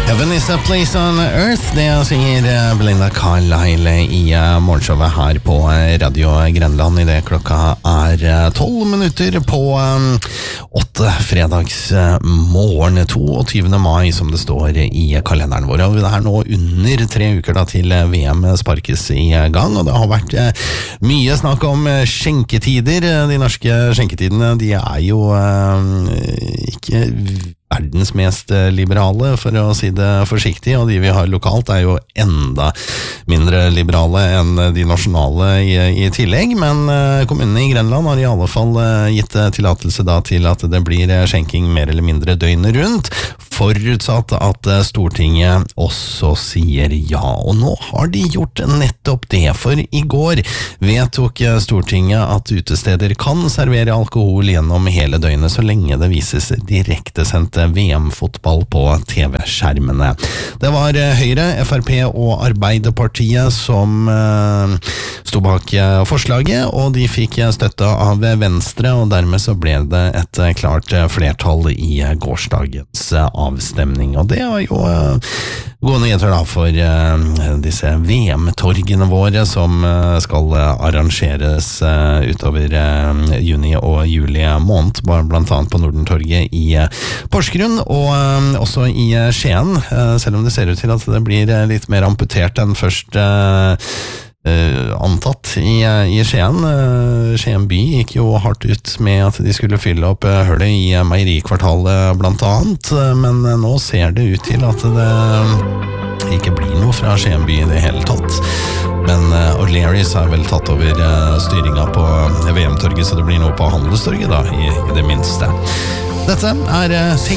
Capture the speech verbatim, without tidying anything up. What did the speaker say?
Heaven is a place on earth. Det sier Belinda Carlisle i morgenshowet her på Radio Grenland i det klokka er tolv minutter på åtte fredags morgen tjueåtte mai som det står i kalenderen vår. Og det er nå under tre uker da til V M sparkes i gang, og det har vært mye snakk om skjenketider. De norske skjenketidene, de er jo ikke verdens mest liberale, for å si det forsiktig, og de vi har lokalt er jo enda mindre liberale enn de nasjonale i, i tillegg, men kommunene i Grenland har i alle fall gitt tillatelse da til at det blir skjenking mer eller mindre døgnet rundt, forutsatt at Stortinget også sier ja. Og nå har de gjort nettopp det, for i går vedtok Stortinget at utesteder kan servere alkohol gjennom hele døgnet så lenge det vises direkte sendt V M-fotball på T V-skjermene. Det var Høyre, F R P og Arbeiderpartiet som uh, sto bak forslaget, og de fikk støtte av Venstre, og dermed så ble det et klart flertall i gårsdagens avstemning. Og det var jo uh, gode nyheter da for uh, disse V M-torgene våre som uh, skal arrangeres uh, utover uh, juni og juli måned, blant annet på Nordentorget i uh, Porsgrunn, og uh, også i uh, Skien, uh, selv om det ser ut til at det blir uh, litt mer amputert enn først uh, uh, antatt i, uh, i Skien. Uh, Skien by gikk jo hardt ut med at de skulle fylle opp uh, hullet i uh, meierikvartalet blant annet, uh, men uh, nå ser det ut til at det ikke blir noe fra Skien by i det hele tatt. Men uh, O'Learys har vel tatt over uh, styringa på V M-torget, så det blir noe på Handelstorget da, i, i det minste. Dette er uh,